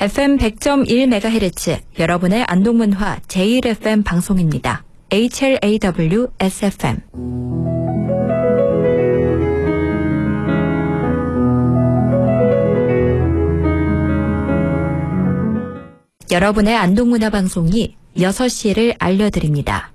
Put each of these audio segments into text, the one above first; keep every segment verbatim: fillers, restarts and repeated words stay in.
에프엠 백 점 일 메가헤르츠 여러분의 안동문화 제일 에프엠 방송입니다. 에이치엘에이더블유 에스에프엠. 여러분의 안동문화 방송이 여섯 시를 알려드립니다.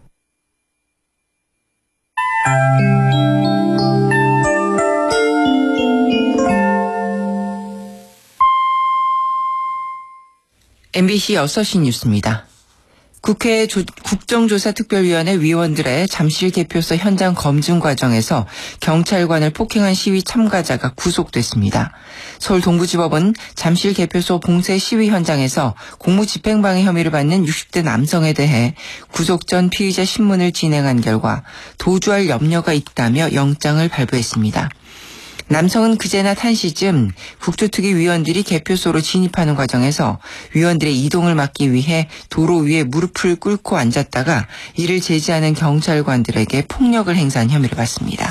엠비씨 여섯 시 뉴스입니다. 국회 조, 국정조사특별위원회 위원들의 잠실 개표소 현장 검증 과정에서 경찰관을 폭행한 시위 참가자가 구속됐습니다. 서울 동부지법은 잠실 개표소 봉쇄 시위 현장에서 공무집행방해 혐의를 받는 육십 대 남성에 대해 구속 전 피의자 신문을 진행한 결과 도주할 염려가 있다며 영장을 발부했습니다. 남성은 그제 낮 한 시쯤 국조특위 위원들이 개표소로 진입하는 과정에서 위원들의 이동을 막기 위해 도로 위에 무릎을 꿇고 앉았다가 이를 제지하는 경찰관들에게 폭력을 행사한 혐의를 받습니다.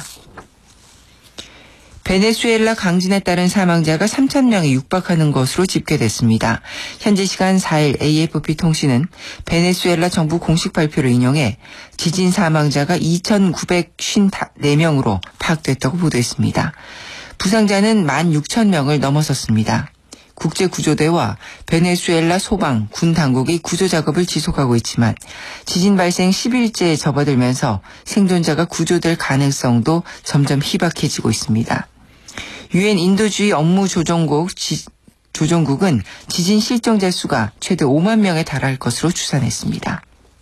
베네수엘라 강진에 따른 사망자가 삼천 명에 육박하는 것으로 집계됐습니다. 현지 시간 사 일 에이에프피 통신은 베네수엘라 정부 공식 발표를 인용해 지진 사망자가 이천구백오십사 명으로 파악됐다고 보도했습니다. 부상자는 만 육천 명을 넘어섰습니다. 국제구조대와 베네수엘라 소방, 군 당국이 구조 작업을 지속하고 있지만 지진 발생 십 일째에 접어들면서 생존자가 구조될 가능성도 점점 희박해지고 있습니다. 유엔 인도주의 업무조정국 지, 조정국은 지진 실종자 수가 최대 오만 명에 달할 것으로 추산했습니다.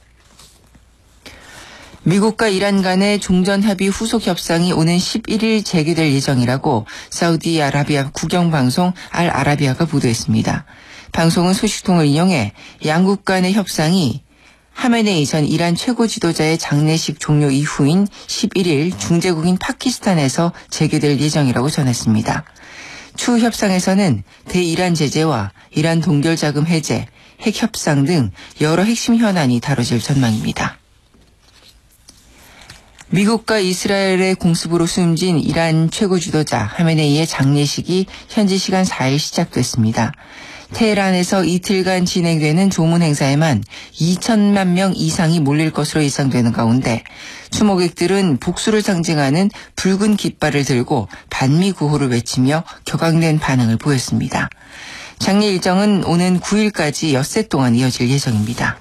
미국과 이란 간의 종전합의 후속 협상이 오는 십일 일 재개될 예정이라고 사우디아라비아 국영방송 알 아라비아가 보도했습니다. 방송은 소식통을 인용해 양국 간의 협상이 하메네이 전 이란 최고 지도자의 장례식 종료 이후인 십일 일 중재국인 파키스탄에서 재개될 예정이라고 전했습니다. 추후 협상에서는 대이란 제재와 이란 동결 자금 해제, 핵 협상 등 여러 핵심 현안이 다뤄질 전망입니다. 미국과 이스라엘의 공습으로 숨진 이란 최고 지도자 하메네이의 장례식이 현지 시간 사 일 시작됐습니다. 테헤란에서 이틀간 진행되는 조문 행사에만 이천만 명 이상이 몰릴 것으로 예상되는 가운데 추모객들은 복수를 상징하는 붉은 깃발을 들고 반미 구호를 외치며 격앙된 반응을 보였습니다. 장례 일정은 오는 구 일까지 엿새 동안 이어질 예정입니다.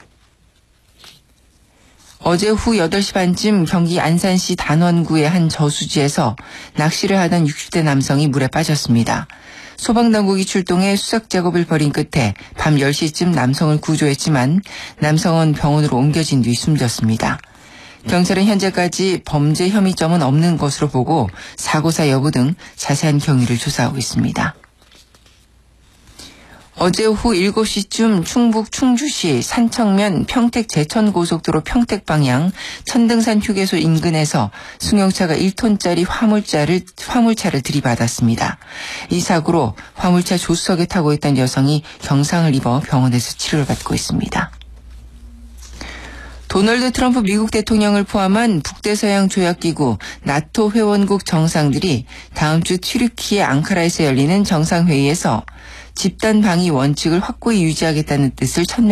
어제 후 여덟 시 반쯤 경기 안산시 단원구의 한 저수지에서 낚시를 하던 육십 대 남성이 물에 빠졌습니다. 소방당국이 출동해 수색 작업을 벌인 끝에 밤 열 시쯤 남성을 구조했지만 남성은 병원으로 옮겨진 뒤 숨졌습니다. 경찰은 현재까지 범죄 혐의점은 없는 것으로 보고 사고사 여부 등 자세한 경위를 조사하고 있습니다. 어제 오후 일곱 시쯤 충북 충주시 산청면 평택 제천고속도로 평택 방향 천등산 휴게소 인근에서 승용차가 일 톤짜리 화물차를, 화물차를 들이받았습니다. 이 사고로 화물차 조수석에 타고 있던 여성이 경상을 입어 병원에서 치료를 받고 있습니다. 도널드 트럼프 미국 대통령을 포함한 북대서양 조약기구 나토 회원국 정상들이 다음 주 튀르키예 앙카라에서 열리는 정상회의에서 집단 방위 원칙을 확고히 유지하겠다는 뜻을 첫